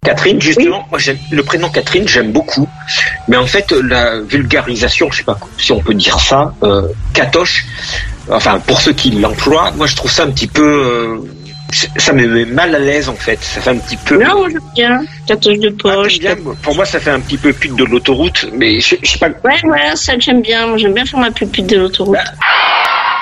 Catherine, justement, moi le prénom Catherine, j'aime beaucoup. Mais en fait, la vulgarisation, je sais pas si on peut dire ça, Catoche, enfin pour ceux qui l'emploient, moi je trouve ça un petit peu... ça me met mal à l'aise en fait. Ça fait un petit peu... Non, j'aime bien. Catoche de poche. Pour moi, ça fait un petit peu pute de l'autoroute, mais je sais pas... Ouais, ça j'aime bien. Moi, j'aime bien faire ma pupute de l'autoroute.